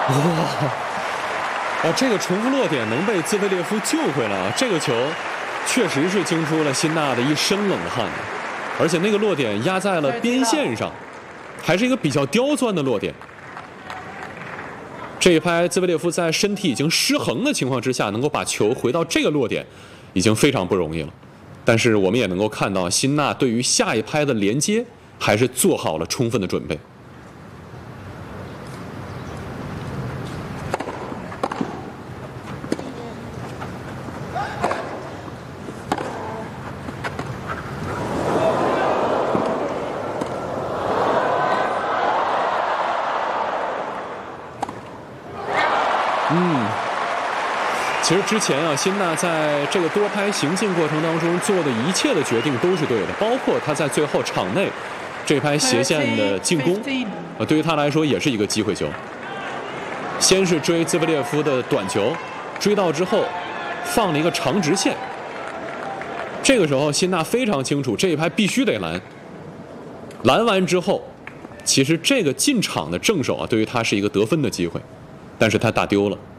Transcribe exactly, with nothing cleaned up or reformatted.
哇！啊，这个重复落点能被兹维列夫救回来啊！这个球确实是惊出了辛纳的一身冷汗，而且那个落点压在了边线上，还是一个比较刁钻的落点。这一拍，兹维列夫在身体已经失衡的情况之下，能够把球回到这个落点，已经非常不容易了。但是我们也能够看到，辛纳对于下一拍的连接还是做好了充分的准备。嗯，其实之前啊，辛纳在这个多拍行进过程当中做的一切的决定都是对的，包括他在最后场内这拍斜线的进攻，呃，对于他来说也是一个机会球。先是追兹维列夫的短球，追到之后放了一个长直线。这个时候辛纳非常清楚这一拍必须得拦，拦完之后，其实这个进场的正手啊，对于他是一个得分的机会。但是他打丢了。